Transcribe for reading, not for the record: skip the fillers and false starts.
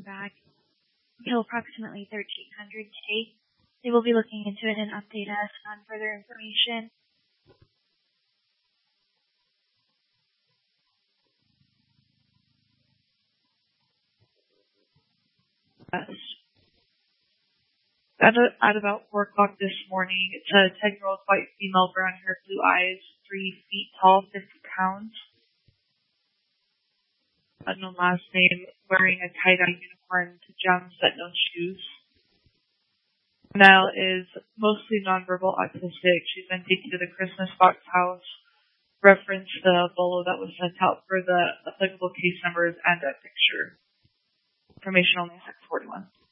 back until approximately 1300 today. They will be looking into it and update us on further information. At about 4 o'clock this morning, it's a 10-year-old white female, brown hair, blue eyes, 3 feet tall, 50 pounds. Unknown last name, wearing a tie-dye unicorn, pajamas, set-known shoes. Nell is mostly nonverbal autistic. She's been taken to the Christmas box house. Reference the bolo that was sent out for the applicable case numbers and a picture. Information only 641.